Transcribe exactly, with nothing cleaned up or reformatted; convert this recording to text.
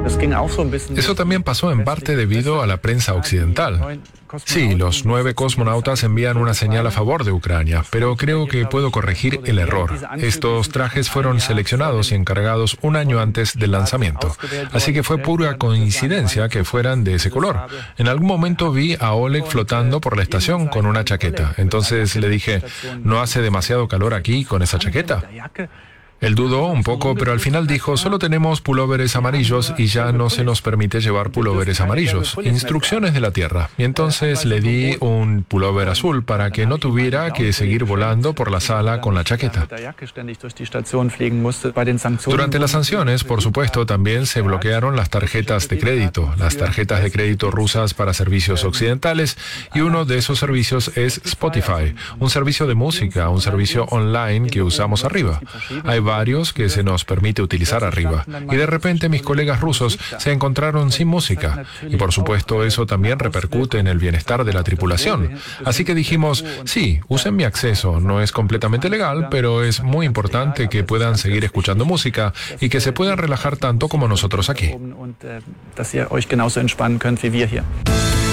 Eso también pasó en parte debido a la prensa occidental. Sí, los nueve cosmonautas envían una señal a favor de Ucrania, pero creo que puedo corregir el error. Estos trajes fueron seleccionados y encargados un año antes del lanzamiento. Así que fue pura coincidencia que fueran de ese color. En algún momento vi a Oleg flotando por la estación con una chaqueta. Entonces le dije, ¿no hace demasiado calor aquí con esa chaqueta? Él dudó un poco, pero al final dijo, solo tenemos pulóveres amarillos y ya no se nos permite llevar pulóveres amarillos. Instrucciones de la Tierra. Y entonces le di un pulóver azul para que no tuviera que seguir volando por la sala con la chaqueta. Durante las sanciones, por supuesto, también se bloquearon las tarjetas de crédito, las tarjetas de crédito rusas para servicios occidentales, y uno de esos servicios es Spotify, un servicio de música, un servicio online que usamos arriba. Hay varios que se nos permite utilizar arriba. Y de repente mis colegas rusos se encontraron sin música. Y por supuesto eso también repercute en el bienestar de la tripulación. Así que dijimos, sí, usen mi acceso. No es completamente legal, pero es muy importante que puedan seguir escuchando música y que se puedan relajar tanto como nosotros aquí.